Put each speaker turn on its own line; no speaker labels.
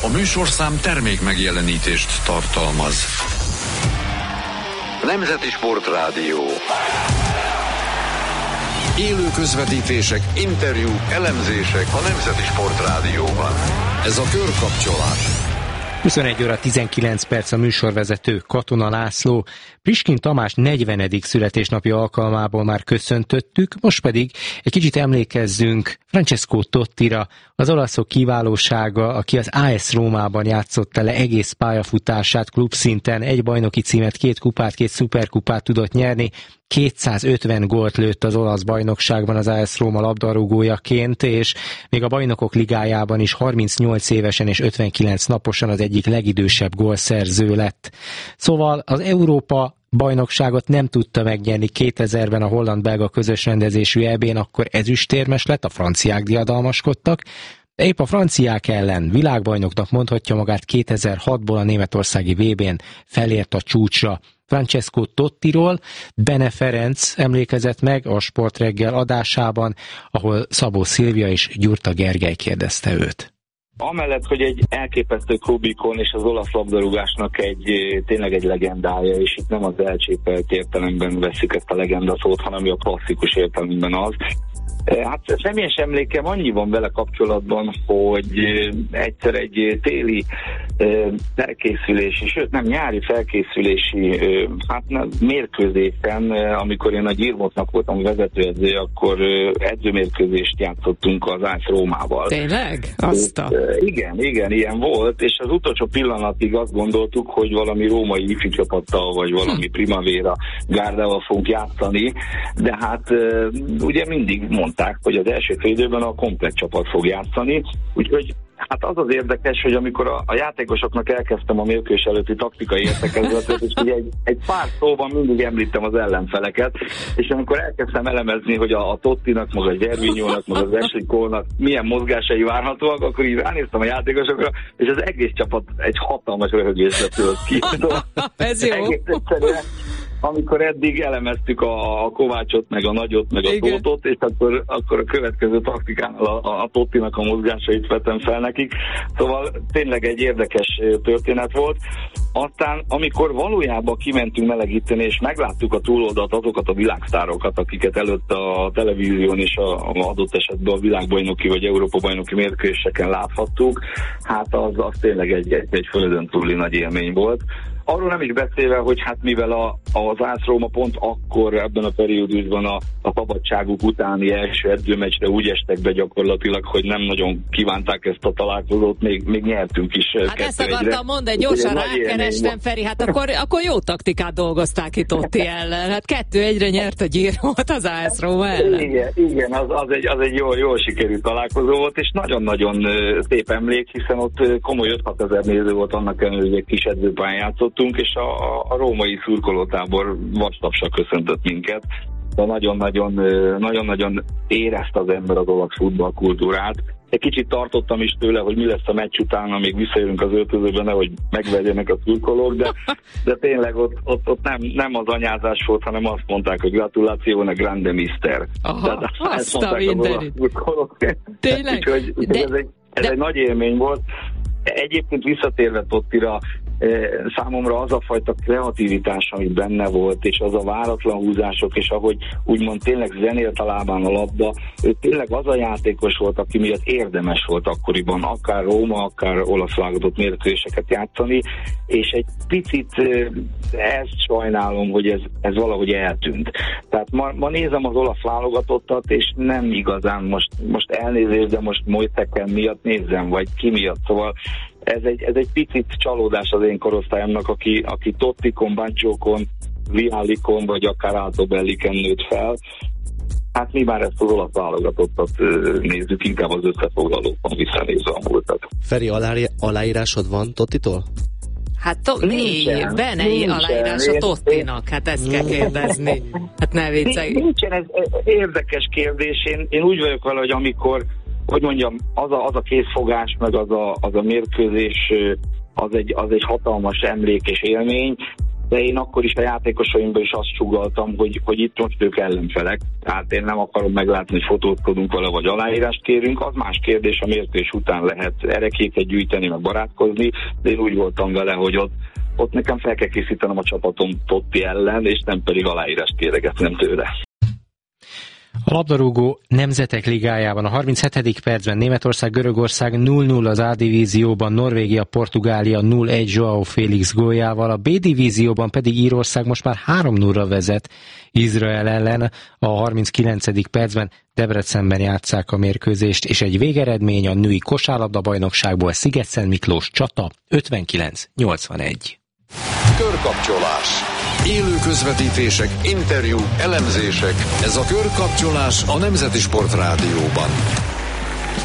A műsorszám termék megjelenítést tartalmaz. Nemzeti Sportrádió. Élő közvetítések, interjúk, elemzések a Nemzeti Sportrádióban. Ez a Körkapcsolás.
21 óra 19 perc, a műsorvezető Katona László. Priskin Tamás 40. születésnapja alkalmából már köszöntöttük, most pedig egy kicsit emlékezzünk Francesco Tottira, az olaszok kiválósága, aki az AS Rómában játszotta le egész pályafutását klubszinten, egy bajnoki címet, 2 kupát, 2 szuperkupát tudott nyerni, 250 gólt lőtt az olasz bajnokságban az AS Róma labdarúgójaként, és még a Bajnokok Ligájában is 38 évesen és 59 naposan az egyik legidősebb gólszerző lett. Szóval az Európa bajnokságot nem tudta megnyerni 2000-ben a holland-belga közös rendezésű EB-n, akkor ezüstérmes lett, a franciák diadalmaskodtak. Épp a franciák ellen világbajnoknak mondhatja magát 2006-ból a németországi VB-n felért a csúcsra. Francesco Tottiról Bene Ferenc emlékezett meg a Sportreggel adásában, ahol Szabó Szilvia és Gyurta Gergely kérdezte őt.
Amellett, hogy egy elképesztő klubikon és az olasz labdarúgásnak tényleg egy legendája, és itt nem az elcsépelt értelemben veszik ezt a legenda szót, hanem a klasszikus értelemben az. Hát személyes emlékem annyi van vele kapcsolatban, hogy egyszer egy téli felkészülési, sőt nem nyári felkészülési mérkőzésen, amikor én a Gyirmotnak voltam vezetőedző, akkor edzőmérkőzést játszottunk az AS Rómával.
Tényleg?
Igen, ilyen volt, és az utolsó pillanatig azt gondoltuk, hogy valami római ifi csapattal, vagy valami Primavera gárdával fogunk játszani, de hát ugye mindig mondták, hogy az első fél időben a komplett csapat fog játszani, úgyhogy hát az az érdekes, hogy amikor a játékosoknak elkezdtem a mérkőzés előtti taktikai értekezletet, és ugye egy pár szóban mindig említem az ellenfeleket, és amikor elkezdtem elemezni, hogy a Tottinak, meg a Gervinho-nak, meg az Ashley Cole-nak milyen mozgásai várhatóak, akkor így ránéztem a játékosokra, és az egész csapat egy hatalmas röhögésre tört ki.
Ez jó.
Egész egyszerűen, amikor eddig elemeztük a Kovácsot, meg a Nagyot, meg a Tótot, és akkor a következő taktikánál a Tottinak a mozgásait vettem fel nekik. Szóval tényleg egy érdekes történet volt. Aztán, amikor valójában kimentünk melegíteni, és megláttuk a túloldalt, azokat a világsztárokat, akiket előtt a televízión és a adott esetben a világbajnoki vagy Európa-bajnoki mérkőzéseken láthattuk, hát az tényleg egy földön túli nagy élmény volt. Arról nem is beszélve, hogy hát mivel az AS Róma pont akkor ebben a periódusban a szabadságuk utáni első edzőmeccsre úgy estek be gyakorlatilag, hogy nem nagyon kívánták ezt a találkozót, még nyertünk is.
Hát ezt akartam mondani, gyorsan rákerestem, Feri, hát akkor jó taktikát dolgozták itt Totti ellen. Hát 2-1-re nyert a Girmot az AS Róma ellen.
Igen, az egy jól sikerült találkozó volt, és nagyon-nagyon szép emlék, hiszen ott komoly 5-6 ezer néző volt, annak ellenére, hogy egy kis edzőpályán játszottunk, és a római szurkolótábor vastapsra köszöntött minket. De nagyon-nagyon érezte az ember az olasz futballkultúrát. Egy kicsit tartottam is tőle, hogy mi lesz a meccs után, amíg visszajövünk az öltözőben, nehogy megvegyenek a szurkolók, de tényleg ott nem az anyázás volt, hanem azt mondták, hogy gratulációnak grande mister.
Aha, azt a mindenit.
Tényleg? Úgyhogy ez egy nagy élmény volt. Egyébként visszatérve Tottira, számomra az a fajta kreativitás, ami benne volt, és az a váratlan húzások, és ahogy úgymond tényleg zenélt a lábán a labda, ő tényleg az a játékos volt, aki miatt érdemes volt akkoriban, akár Róma, akár olasz válogatott mérkőzéseket játszani, és egy picit ezt sajnálom, hogy ez valahogy eltűnt. Tehát ma nézem az olasz válogatottat, és nem igazán most elnézést, de most Mojteken miatt nézzem, vagy ki miatt, szóval ez egy picit csalódás az én korosztályomnak, aki Tottikon, Baggiokon, Viallikon, vagy akár Altobelliken nőtt fel. Hát mi már ezt az olasz válogatottat nézzük, inkább az összefoglalóban visszanézve a múltat.
Feri, aláírásod van Tottitól?
Hát Benei aláírás a Tottinak, hát ezt kell kérdezni. Hát ne viccelj.
Nincsen, ez érdekes kérdés. Én úgy vagyok vele, hogy amikor, hogy mondjam, az a készfogás, meg az a mérkőzés, az egy hatalmas emlék és élmény, de én akkor is a játékosaimban is azt sugalltam, hogy itt most ők ellenfelek. Tehát én nem akarom meglátni, hogy fotózkodunk vele, vagy aláírást kérünk. Az más kérdés, a mérkőzés után lehet erekéket gyűjteni, meg barátkozni, de én úgy voltam vele, hogy ott nekem fel kell készítenem a csapatom Totti ellen, és nem pedig aláírást kéregetnem tőle.
A labdarúgó Nemzetek Ligájában a 37. percben Németország-Görögország 0-0 az A divízióban, Norvégia-Portugália 0-1 João Félix góljával, a B divízióban pedig Írország most már 3-0-ra vezet Izrael ellen, a 39. percben Debrecenben játsszák a mérkőzést, és egy végeredmény a női kosárlabda-bajnokságból Szigetszent Miklós csata 59-81.
Körkapcsolás. Élő közvetítések, interjúk, elemzések. Ez a Körkapcsolás a Nemzeti Sport Rádióban.